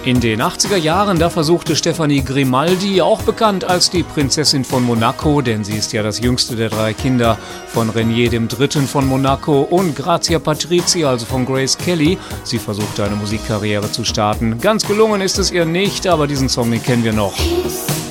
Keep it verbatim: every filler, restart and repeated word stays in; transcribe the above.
In den achtziger Jahren, da versuchte Stefanie Grimaldi, auch bekannt als die Prinzessin von Monaco, denn sie ist ja das jüngste der drei Kinder von Reinier dem Dritten von Monaco und Grazia Patrizi, also von Grace Kelly. Sie versuchte eine Musikkarriere zu starten. Ganz gelungen ist es ihr nicht, aber diesen Song, den kennen wir noch.